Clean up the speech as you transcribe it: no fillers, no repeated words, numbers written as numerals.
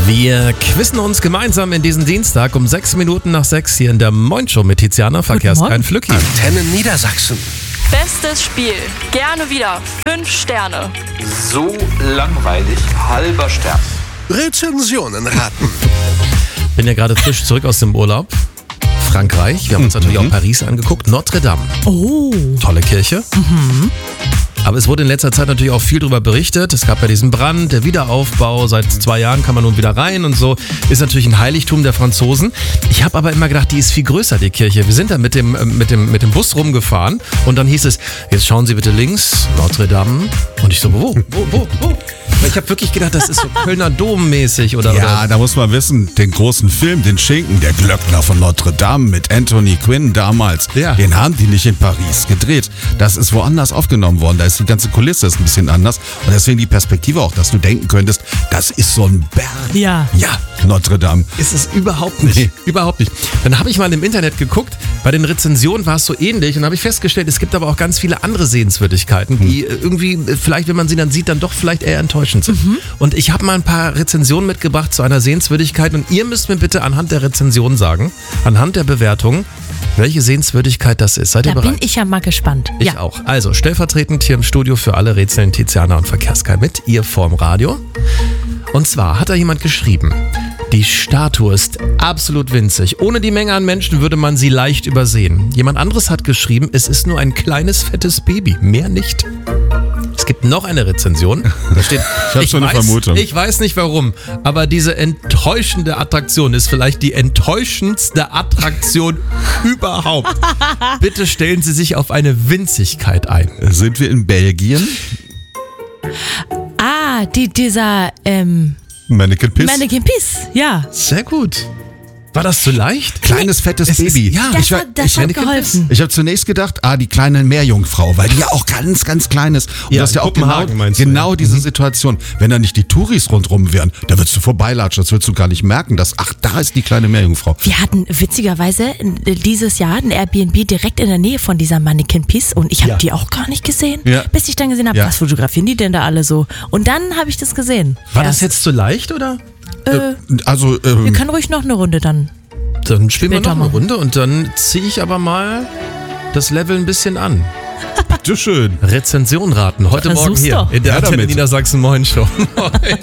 Wir quizzen uns gemeinsam in diesen Dienstag um 6 Minuten nach 6 hier in der Moin-Show mit Tiziana, Verkehrskein Flücki. Antennen Niedersachsen. Bestes Spiel. Gerne wieder. 5 Sterne. So langweilig. Halber Stern. Rezensionen raten. Bin ja gerade frisch zurück aus dem Urlaub. Frankreich. Wir haben uns natürlich auch Paris angeguckt. Notre Dame. Oh. Tolle Kirche. Aber es wurde in letzter Zeit natürlich auch viel darüber berichtet. Es gab ja diesen Brand, der Wiederaufbau. Seit 2 Jahren kann man nun wieder rein und so. Ist natürlich ein Heiligtum der Franzosen. Ich habe aber immer gedacht, die ist viel größer, die Kirche. Wir sind da mit dem Bus rumgefahren und dann hieß es, jetzt schauen Sie bitte links, Notre Dame. Und ich so, wo? Ich habe wirklich gedacht, das ist so Kölner Dom-mäßig oder. Ja, da muss man wissen, den großen Film, den Schinken, der Glöckner von Notre Dame mit Anthony Quinn damals, Ja. Den haben die nicht in Paris gedreht. Das ist woanders aufgenommen worden. Da ist die ganze Kulisse ist ein bisschen anders. Und deswegen die Perspektive auch, dass du denken könntest, das ist so ein Berg. Ja. Ja, Notre Dame. Ist es überhaupt nicht. Nee. Überhaupt nicht. Dann habe ich mal im Internet geguckt, bei den Rezensionen war es so ähnlich und habe ich festgestellt, es gibt aber auch ganz viele andere Sehenswürdigkeiten, die irgendwie, vielleicht, wenn man sie dann sieht, dann doch vielleicht eher enttäuschend sind. Und ich habe mal ein paar Rezensionen mitgebracht zu einer Sehenswürdigkeit und ihr müsst mir bitte anhand der Rezension sagen, anhand der Bewertung, welche Sehenswürdigkeit das ist. Seid ihr Da bereit? bin ich ja mal gespannt. Ich auch. Also, stellvertretend hier im Studio für alle rätseln Tiziana und Verkehrskein mit, ihr vorm Radio. Und zwar hat da jemand geschrieben, die Statue ist absolut winzig. Ohne die Menge an Menschen würde man sie leicht übersehen. Jemand anderes hat geschrieben, es ist nur ein kleines, fettes Baby, mehr nicht. Es gibt noch eine Rezension. Da steht, Ich hab schon eine Vermutung. Ich weiß nicht warum, aber diese enttäuschende Attraktion ist vielleicht die enttäuschendste Attraktion überhaupt. Bitte stellen Sie sich auf eine Winzigkeit ein. Sind wir in Belgien? Ah, dieser Mannequin Piss? Mannequin Peace. Ja. Sehr gut. War das zu leicht? Kleines, fettes Es ist- Baby. ja, Das hat geholfen. Ich habe zunächst gedacht, die kleine Meerjungfrau, weil die ja auch ganz, ganz klein ist. Und Ja, das ist ja in auch genau, Kopenhagen meinst du, genau ja. diese Situation. Wenn da nicht die Touris rundrum wären, da würdest du vorbeilatschen, das würdest du gar nicht merken, dass, da ist die kleine Meerjungfrau. Wir hatten witzigerweise dieses Jahr ein Airbnb direkt in der Nähe von dieser Mannequin Peace und ich habe Ja. die auch gar nicht gesehen, Ja. bis ich dann gesehen habe, Ja. was fotografieren die denn da alle so? Und dann habe ich das gesehen. War das jetzt zu leicht, oder? Also, Wir können ruhig noch eine Runde dann. Dann spielen wir noch Später eine machen. Runde und dann ziehe ich aber mal das Level ein bisschen an. bitteschön. Rezension raten. Heute Versuch's Morgen hier doch. in der Ja, Antenne damit. Niedersachsen Moin Show. Moin.